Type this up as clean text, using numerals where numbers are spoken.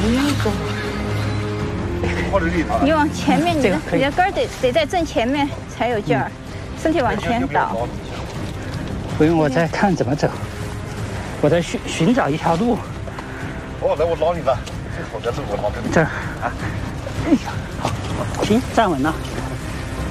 你往前面，你的杆儿得在正前面才有劲儿，身体往前倒。 不用，我在看怎么走，我在寻找一条路。 哦，来，我拉你吧。这好像是我拉的。 这儿啊，哎呀，好，行，站稳了。